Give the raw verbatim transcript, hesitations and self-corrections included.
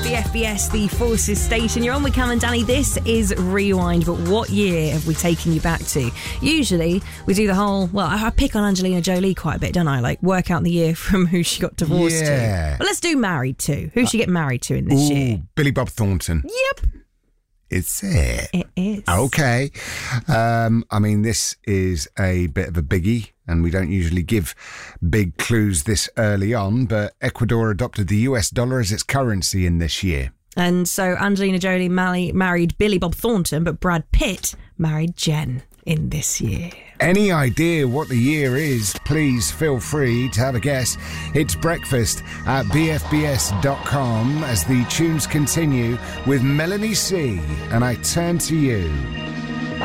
B F B S, the Forces station. You're on with Cam and Danny. This is Rewind, but what year have we taken you back to? Usually, we do the whole, well, I pick on Angelina Jolie quite a bit, don't I? Like, work out the year from who she got divorced yeah. to. But let's do married to. Who she get married to in this Ooh, year? Billy Bob Thornton. Yep. Is it? It is. Okay. Um, I mean, this is a bit of a biggie, and we don't usually give big clues this early on, but Ecuador adopted the U S dollar as its currency in this year. And so Angelina Jolie marry, married Billy Bob Thornton, but Brad Pitt married Jen in this year. Any idea what the year is, please feel free to have a guess. It's breakfast at b f b s dot com as the tunes continue with Melanie C. And I turn to you.